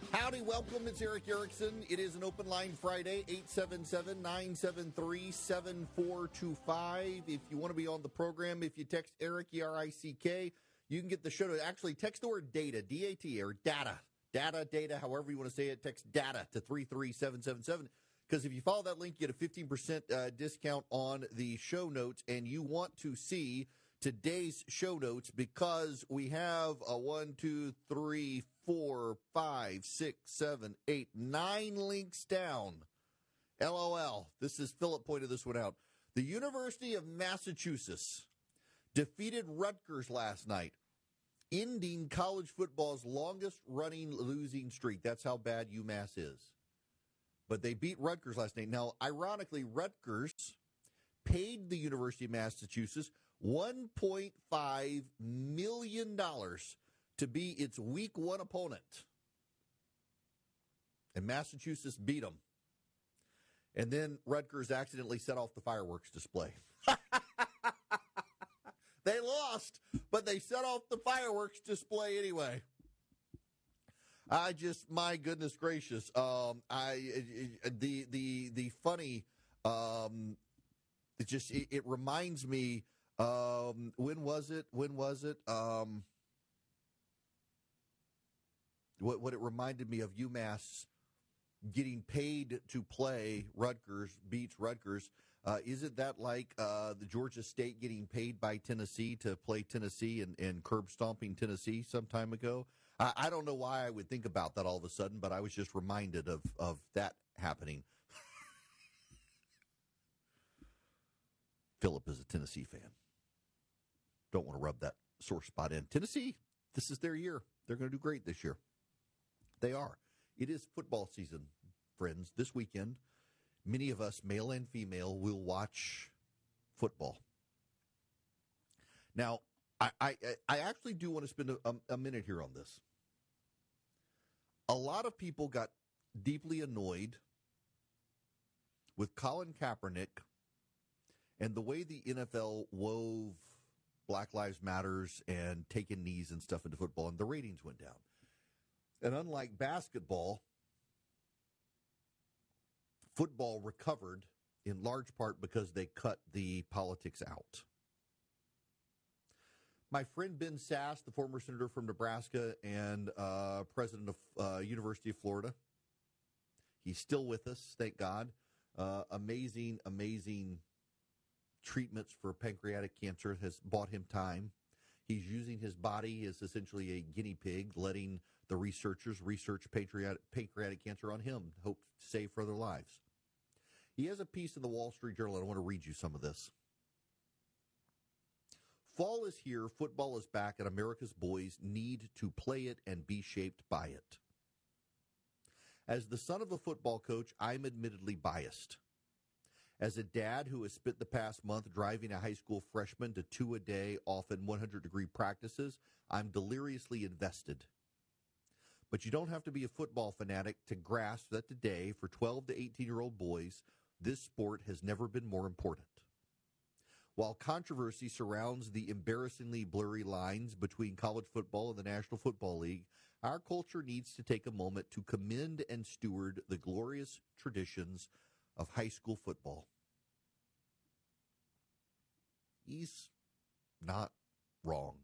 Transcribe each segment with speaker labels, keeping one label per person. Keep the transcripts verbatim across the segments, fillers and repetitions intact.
Speaker 1: Howdy, welcome. It's Eric Erickson. It is an open line Friday, eight seven seven, nine seven three, seven four two five. If you want to be on the program, if you text Eric, E R I C K, you can get the show to actually text the word data, D A T, or data, data, data, however you want to say it. Text data to three three seven seven seven. Because if you follow that link, you get a fifteen percent uh, discount on the show notes, and you want to see today's show notes because we have a one, two, three, four, five, six, seven, eight, nine links down. LOL. This is Philip pointed this one out. The University of Massachusetts defeated Rutgers last night, ending college football's longest running losing streak. That's how bad UMass is. But they beat Rutgers last night. Now, ironically, Rutgers paid the University of Massachusetts one point five million dollars to be its week one opponent. And Massachusetts beat them. And then Rutgers accidentally set off the fireworks display. They lost, but they set off the fireworks display anyway. I just, my goodness gracious, um, I the the the funny, um, it just it, it reminds me. Um, when was it? When was it? Um, what what it reminded me of UMass getting paid to play Rutgers beats Rutgers. Uh, isn't that like uh, the Georgia State getting paid by Tennessee to play Tennessee and, and curb stomping Tennessee some time ago? I, I don't know why I would think about that all of a sudden, but I was just reminded of, of that happening. Philip is a Tennessee fan. Don't want to rub that sore spot in. Tennessee, this is their year. They're going to do great this year. They are. It is football season, friends. This weekend, many of us, male and female, will watch football. Now, I, I, I actually do want to spend a, a minute here on this. A lot of people got deeply annoyed with Colin Kaepernick and the way the N F L wove Black Lives Matters and taking knees and stuff into football, and the ratings went down. And unlike basketball, football recovered in large part because they cut the politics out. My friend Ben Sasse, the former senator from Nebraska and uh, president of uh, University of Florida, he's still with us, thank God. Uh, amazing, amazing treatments for pancreatic cancer has bought him time. He's using his body as essentially a guinea pig, letting the researchers research pancreatic, pancreatic cancer on him, hope to save further lives. He has a piece in the Wall Street Journal, and I want to read you some of this. Fall is here, football is back, and America's boys need to play it and be shaped by it. As the son of a football coach, I'm admittedly biased. As a dad who has spent the past month driving a high school freshman to two-a-day, often one hundred degree practices, I'm deliriously invested. But you don't have to be a football fanatic to grasp that today, for twelve to eighteen-year-old boys, this sport has never been more important. While controversy surrounds the embarrassingly blurry lines between college football and the National Football League, our culture needs to take a moment to commend and steward the glorious traditions of high school football. He's not wrong.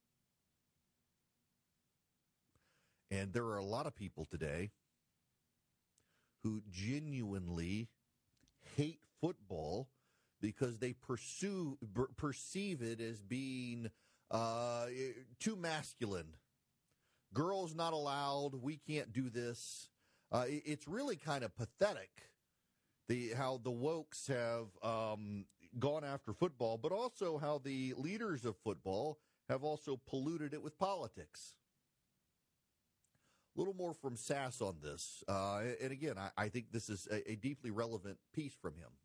Speaker 1: And there are a lot of people today who genuinely hate football because they pursue per- perceive it as being uh, too masculine. Girls not allowed. We can't do this. Uh, it, it's really kind of pathetic. The how the wokes have um, gone after football, but also how the leaders of football have also polluted it with politics. A little more from Sasse on this. Uh, and again, I, I think this is a, a deeply relevant piece from him.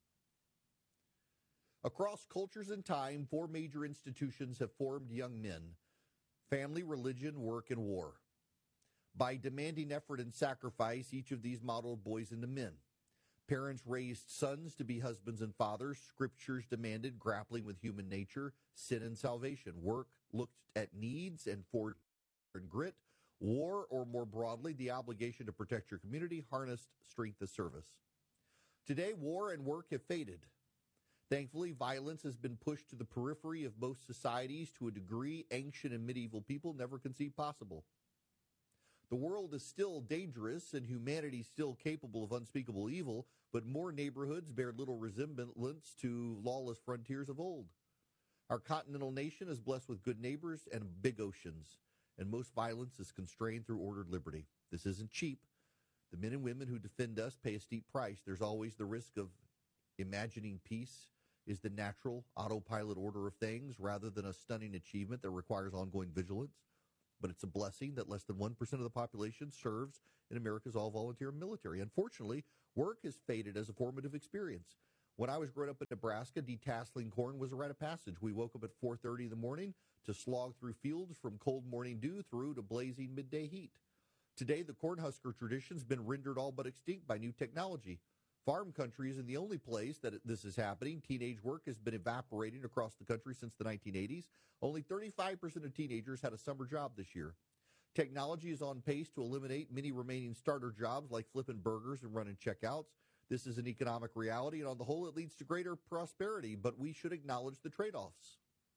Speaker 1: Across cultures and time, four major institutions have formed young men: family, religion, work, and war. By demanding effort and sacrifice, each of these modeled boys into men. Parents raised sons to be husbands and fathers. Scriptures demanded grappling with human nature, sin, and salvation. Work looked at needs and forged grit. War, or more broadly, the obligation to protect your community, harnessed strength as service. Today, war and work have faded. Thankfully, violence has been pushed to the periphery of most societies to a degree ancient and medieval people never conceived possible. The world is still dangerous and humanity still capable of unspeakable evil, but more neighborhoods bear little resemblance to lawless frontiers of old. Our continental nation is blessed with good neighbors and big oceans, and most violence is constrained through ordered liberty. This isn't cheap. The men and women who defend us pay a steep price. There's always the risk of imagining peace is the natural autopilot order of things rather than a stunning achievement that requires ongoing vigilance. But it's a blessing that less than one percent of the population serves in America's all-volunteer military. Unfortunately, work has faded as a formative experience. When I was growing up in Nebraska, detasseling corn was a rite of passage. We woke up at four thirty in the morning to slog through fields from cold morning dew through to blazing midday heat. Today, the Cornhusker tradition has been rendered all but extinct by new technology. Farm country isn't the only place that this is happening. Teenage work has been evaporating across the country since the nineteen eighties. Only thirty-five percent of teenagers had a summer job this year. Technology is on pace to eliminate many remaining starter jobs like flipping burgers and running checkouts. This is an economic reality, and on the whole, it leads to greater prosperity, but we should acknowledge the trade-offs.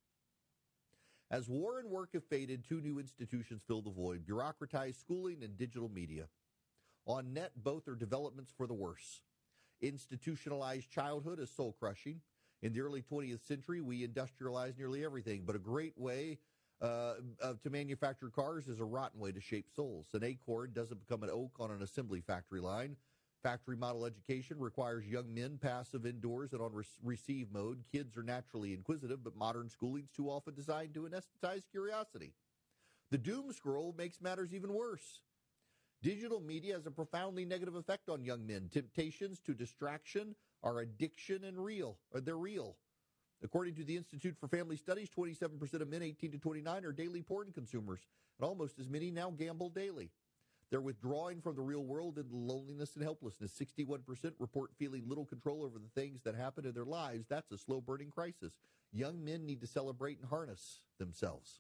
Speaker 1: As war and work have faded, two new institutions fill the void: bureaucratized schooling and digital media. On net, both are developments for the worse. Institutionalized childhood is soul-crushing. In the early twentieth century, we industrialized nearly everything, but a great way uh, uh, to manufacture cars is a rotten way to shape souls. An acorn doesn't become an oak on an assembly factory line. Factory model education requires young men passive indoors and on re- receive mode. Kids are naturally inquisitive, but modern schooling's too often designed to anesthetize curiosity. The doom scroll makes matters even worse. Digital media has a profoundly negative effect on young men. Temptations to distraction are addiction and real, or they're real. According to the Institute for Family Studies, twenty-seven percent of men eighteen to twenty-nine are daily porn consumers, and almost as many now gamble daily. They're withdrawing from the real world into loneliness and helplessness. sixty-one percent report feeling little control over the things that happen in their lives. That's a slow-burning crisis. Young men need to celebrate and harness themselves.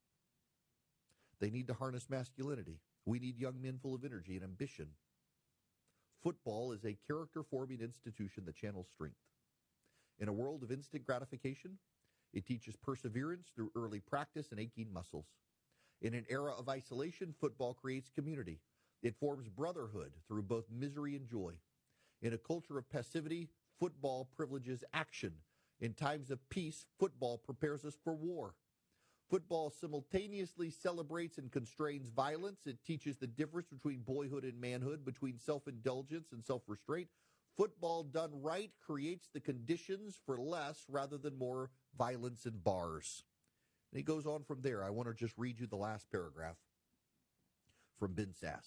Speaker 1: They need to harness masculinity. We need young men full of energy and ambition. Football is a character-forming institution that channels strength. In a world of instant gratification, it teaches perseverance through early practice and aching muscles. In an era of isolation, football creates community. It forms brotherhood through both misery and joy. In a culture of passivity, football privileges action. In times of peace, football prepares us for war. Football simultaneously celebrates and constrains violence. It teaches the difference between boyhood and manhood, between self-indulgence and self-restraint. Football done right creates the conditions for less rather than more violence and bars. And he goes on from there. I want to just read you the last paragraph from Ben Sass.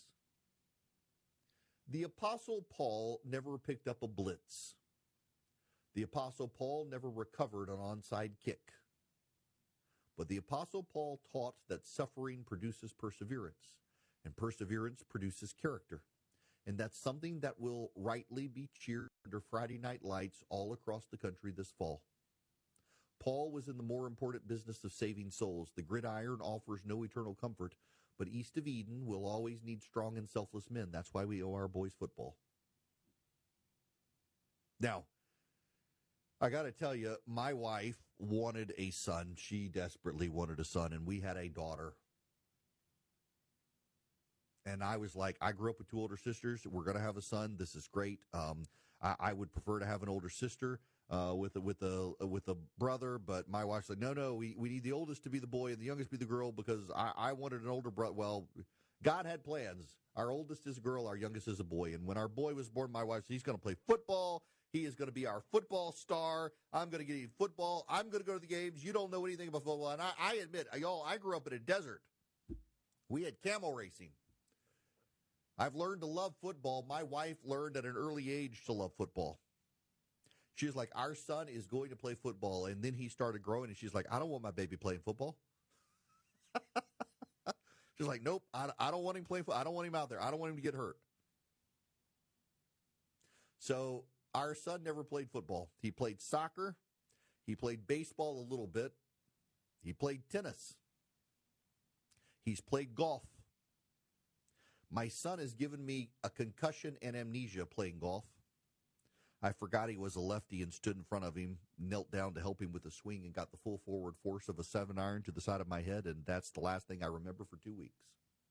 Speaker 1: The Apostle Paul never picked up a blitz. The Apostle Paul never recovered an onside kick. But the Apostle Paul taught that suffering produces perseverance, and perseverance produces character. And that's something that will rightly be cheered under Friday night lights all across the country this fall. Paul was in the more important business of saving souls. The gridiron offers no eternal comfort, but east of Eden will always need strong and selfless men. That's why we owe our boys football. Now, I got to tell you, my wife wanted a son. She desperately wanted a son, and we had a daughter. And I was like, I grew up with two older sisters. We're going to have a son. This is great. Um, I, I would prefer to have an older sister uh, with a, with a with a brother, but my wife's like, no, no, we, we need the oldest to be the boy and the youngest be the girl because I, I wanted an older brother. Well, God had plans. Our oldest is a girl. Our youngest is a boy. And when our boy was born, my wife said, he's going to play football. He is going to be our football star. I'm going to get him football. I'm going to go to the games. You don't know anything about football. And I, I admit, y'all, I grew up in a desert. We had camel racing. I've learned to love football. My wife learned at an early age to love football. She was like, our son is going to play football. And then he started growing, and she's like, I don't want my baby playing football. She's like, nope, I, I don't want him playing football. I don't want him out there. I don't want him to get hurt. So our son never played football. He played soccer. He played baseball a little bit. He played tennis. He's played golf. My son has given me a concussion and amnesia playing golf. I forgot he was a lefty and stood in front of him, knelt down to help him with a swing, and got the full forward force of a seven iron to the side of my head, and that's the last thing I remember for two weeks.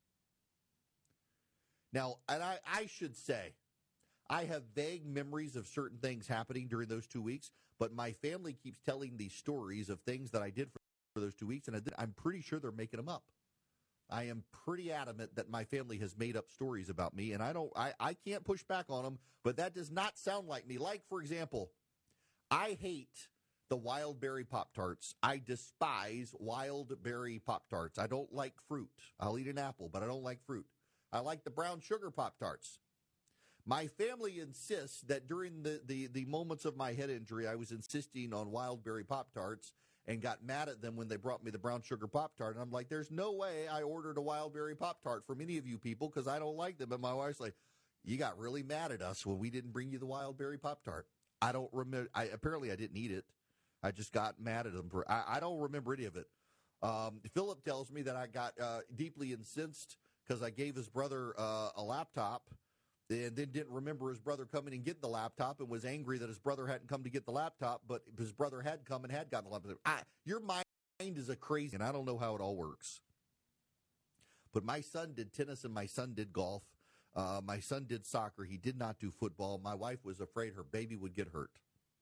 Speaker 1: Now, and I, I should say, I have vague memories of certain things happening during those two weeks, but my family keeps telling these stories of things that I did for those two weeks, and I did, I'm pretty sure they're making them up. I am pretty adamant that my family has made up stories about me, and I don't, I, I can't push back on them, but that does not sound like me. Like, for example, I hate the wild berry Pop-Tarts. I despise wild berry Pop-Tarts. I don't like fruit. I'll eat an apple, but I don't like fruit. I like the brown sugar Pop-Tarts. My family insists that during the, the, the moments of my head injury, I was insisting on wild berry Pop-Tarts and got mad at them when they brought me the brown sugar Pop-Tart. And I'm like, there's no way I ordered a wild berry Pop-Tart from any of you people because I don't like them. And my wife's like, you got really mad at us when we didn't bring you the wild berry Pop-Tart. I don't remember. I, apparently, I didn't eat it. I just got mad at them. For, I, I don't remember any of it. Um, Philip tells me that I got uh, deeply incensed because I gave his brother uh, a laptop and then didn't remember his brother coming and getting the laptop and was angry that his brother hadn't come to get the laptop, but his brother had come and had gotten the laptop. I, your mind is a crazy, and I don't know how it all works. But my son did tennis and my son did golf. Uh, my son did soccer. He did not do football. My wife was afraid her baby would get hurt.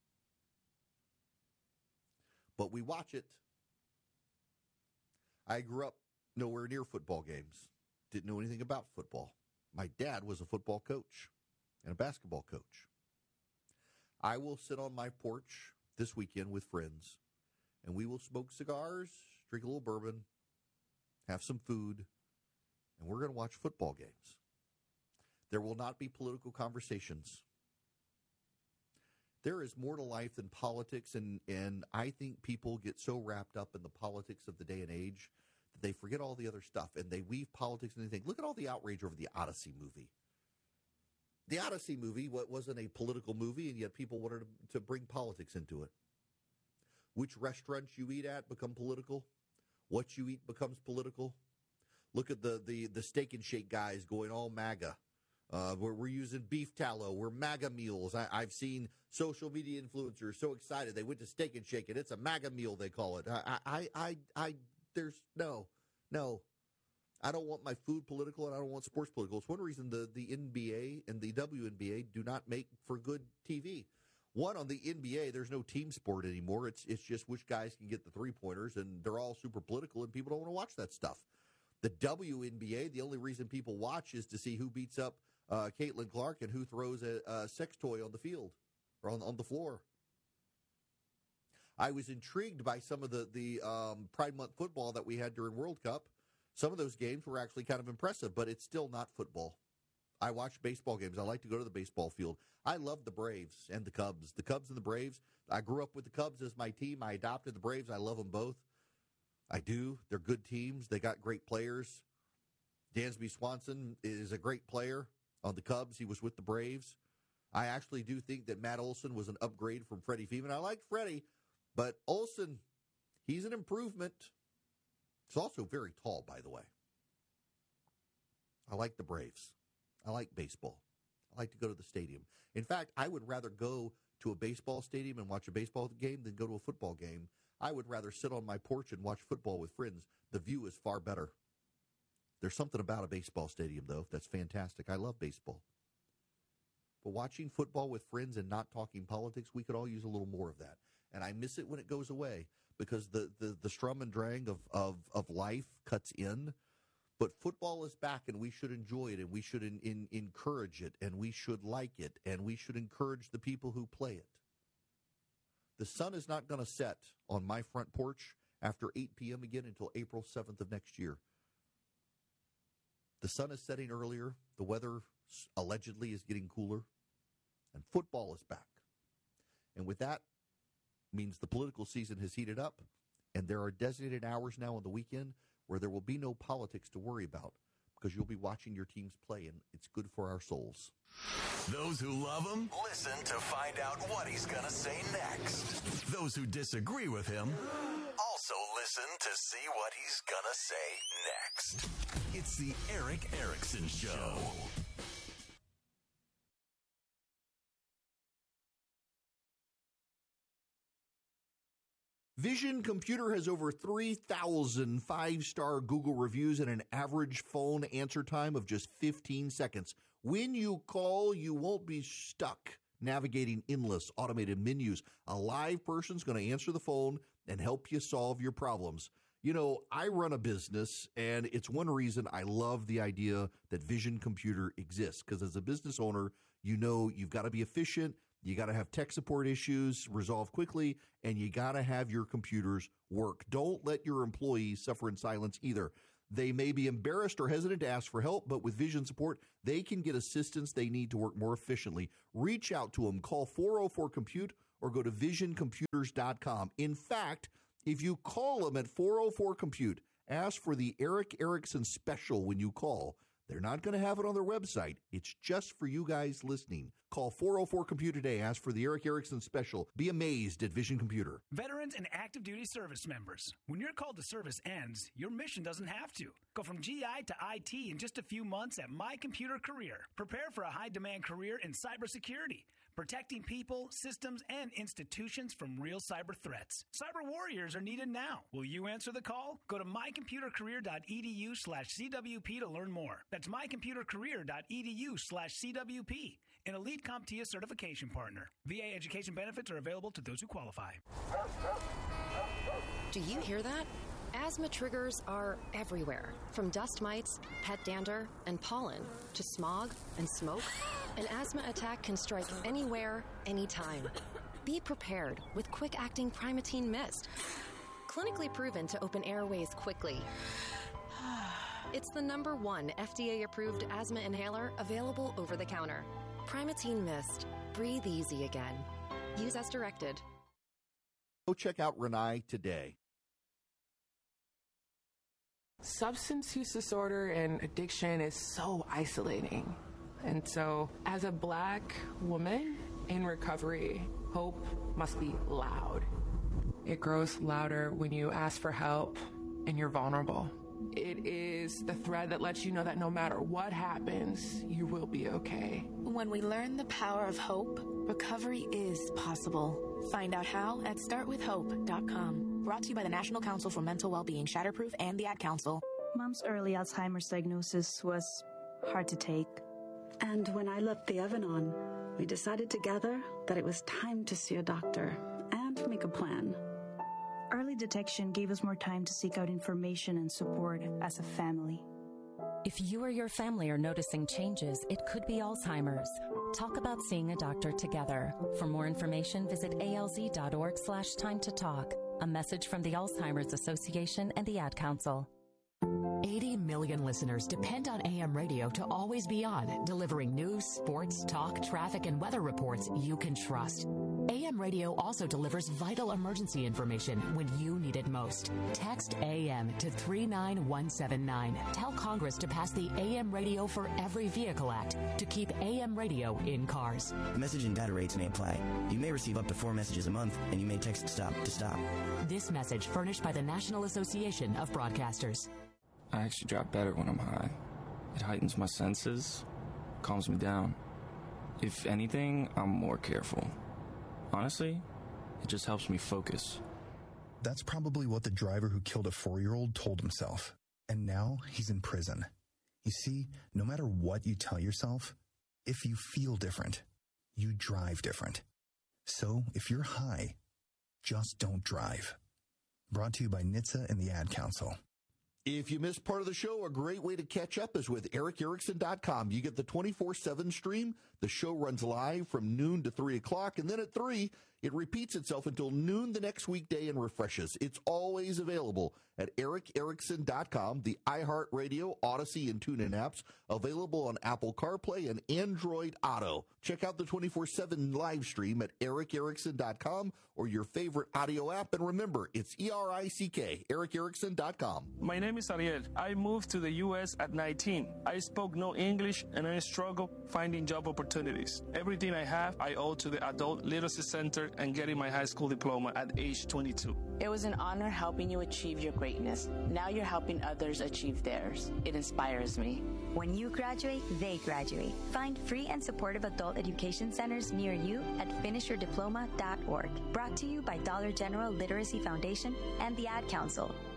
Speaker 1: But we watch it. I grew up nowhere near football games. Didn't know anything about football. My dad was a football coach and a basketball coach. I will sit on my porch this weekend with friends, and we will smoke cigars, drink a little bourbon, have some food, and we're going to watch football games. There will not be political conversations. There is more to life than politics, and, and I think people get so wrapped up in the politics of the day and age that they forget all the other stuff, and they weave politics and they think, look at all the outrage over the Odyssey movie. The Odyssey movie wasn't a political movie, and yet people wanted to bring politics into it. Which restaurants you eat at become political. What you eat becomes political. Look at the, the, the Steak and Shake guys going all MAGA. Uh, we're, we're using beef tallow. We're MAGA meals. I, I've seen social media influencers so excited. They went to Steak and Shake, and it's a MAGA meal, they call it. I, I, I, I, there's no, no. I don't want my food political, and I don't want sports political. It's one reason the, the N B A and the W N B A do not make for good T V. One, on the N B A, there's no team sport anymore. It's it's just which guys can get the three-pointers, and they're all super political, and people don't want to watch that stuff. The W N B A, the only reason people watch is to see who beats up uh, Caitlin Clark and who throws a, a sex toy on the field or on, on the floor. I was intrigued by some of the, the um, Pride Month football that we had during World Cup. Some of those games were actually kind of impressive, but it's still not football. I watch baseball games. I like to go to the baseball field. I love the Braves and the Cubs. The Cubs and the Braves. I grew up with the Cubs as my team. I adopted the Braves. I love them both. I do. They're good teams. They got great players. Dansby Swanson is a great player on the Cubs. He was with the Braves. I actually do think that Matt Olson was an upgrade from Freddie Freeman. I like Freddie, but Olson, he's an improvement. He's also very tall, by the way. I like the Braves. I like baseball. I like to go to the stadium. In fact, I would rather go to a baseball stadium and watch a baseball game than go to a football game. I would rather sit on my porch and watch football with friends. The view is far better. There's something about a baseball stadium, though, that's fantastic. I love baseball. But watching football with friends and not talking politics, we could all use a little more of that. And I miss it when it goes away because the, the, the strum and drang of, of, of life cuts in. But football is back, and we should enjoy it, and we should in, in, encourage it, and we should like it, and we should encourage the people who play it. The sun is not going to set on my front porch after eight p.m. again until April seventh of next year. The sun is setting earlier. The weather allegedly is getting cooler, and football is back. And with that means the political season has heated up, and there are designated hours now on the weekend where there will be no politics to worry about because you'll be watching your teams play, and it's good for our souls.
Speaker 2: Those who love him, listen to find out what he's going to say next. Those who disagree with him, also listen to see what he's going to say next. It's the Erick Erickson Show.
Speaker 1: Vision Computer has over three thousand five-star Google reviews and an average phone answer time of just fifteen seconds. When you call, you won't be stuck navigating endless automated menus. A live person's going to answer the phone and help you solve your problems. You know, I run a business, and it's one reason I love the idea that Vision Computer exists, because as a business owner, you know you've got to be efficient, you got to have tech support issues resolved quickly, and you got to have your computers work. Don't let your employees suffer in silence either. They may be embarrassed or hesitant to ask for help, but with Vision support, they can get assistance they need to work more efficiently. Reach out to them. Call four oh four compute or go to vision computers dot com. In fact, if you call them at four oh four compute, ask for the Erick Erickson special when you call. They're not going to have it on their website. It's just for you guys listening. Call four oh four compute today. Ask for the Erick Erickson special. Be amazed at Vision Computer.
Speaker 3: Veterans and active duty service members. When your call to service ends, your mission doesn't have to. Go from G I to I T in just a few months at My Computer Career. Prepare for a high-demand career in cybersecurity, protecting people, systems, and institutions from real cyber threats. Cyber warriors are needed now. Will you answer the call? Go to my computer career dot e d u slash c w p to learn more. That's my computer career dot e d u slash c w p. An elite CompTIA certification partner. V A education benefits are available to those who qualify.
Speaker 4: Do you hear that? Asthma triggers are everywhere, from dust mites, pet dander, and pollen, to smog and smoke. An asthma attack can strike anywhere, anytime. Be prepared with quick-acting Primatene Mist. Clinically proven to open airways quickly. It's the number one F D A-approved asthma inhaler available over the counter. Primatene Mist. Breathe easy again. Use as directed.
Speaker 1: Go check out Renai today.
Speaker 5: Substance use disorder and addiction is so isolating. And so, as a Black woman in recovery, hope must be loud. It grows louder when you ask for help and you're vulnerable. It is the thread that lets you know that no matter what happens, you will be okay.
Speaker 6: When we learn the power of hope, recovery is possible. Find out how at start with hope dot com. Brought to you by the National Council for Mental Wellbeing, Shatterproof, and the Ad Council.
Speaker 7: Mom's early Alzheimer's diagnosis was hard to take.
Speaker 8: And when I left the Evan-On, we decided together that it was time to see a doctor and make a plan.
Speaker 7: Early detection gave us more time to seek out information and support as a family.
Speaker 9: If you or your family are noticing changes, it could be Alzheimer's. Talk about seeing a doctor together. For more information, visit A L Z dot org slash time to talk. A message from the Alzheimer's Association and the Ad Council.
Speaker 10: eighty million listeners depend on A M radio to always be on, delivering news, sports, talk, traffic, and weather reports you can trust. A M radio also delivers vital emergency information when you need it most. Text A M to three nine one seven nine. Tell Congress to pass the A M Radio for Every Vehicle Act to keep A M radio in cars.
Speaker 11: Message and data rates may apply. You may receive up to four messages a month, and you may text STOP to stop.
Speaker 10: This message furnished by the National Association of Broadcasters.
Speaker 12: I actually drop better when I'm high. It heightens my senses, calms me down. If anything, I'm more careful. Honestly, it just helps me focus.
Speaker 13: That's probably what the driver who killed a four-year-old told himself. And now he's in prison. You see, no matter what you tell yourself, if you feel different, you drive different. So if you're high, just don't drive. Brought to you by N H T S A and the Ad Council.
Speaker 1: If you missed part of the show, a great way to catch up is with Erick Erickson dot com. You get the twenty-four seven stream. The show runs live from noon to three o'clock, and then at three, it repeats itself until noon the next weekday and refreshes. It's always available at Erick Erickson dot com, the iHeartRadio, Odyssey, and TuneIn apps, available on Apple CarPlay and Android Auto. Check out the twenty-four seven live stream at Erick Erickson dot com or your favorite audio app. And remember, it's E R I C K, Erick Erickson dot com.
Speaker 14: My name is Ariel. I moved to the U S at nineteen. I spoke no English and I struggled finding job opportunities. Everything I have, I owe to the Adult Literacy Center York and getting my high school diploma at age twenty-two.
Speaker 15: It was an honor helping you achieve your greatness. Now you're helping others achieve theirs. It inspires me.
Speaker 16: When you graduate, they graduate. Find free and supportive adult education centers near you at finish your diploma dot org. Brought to you by Dollar General Literacy Foundation and the Ad Council.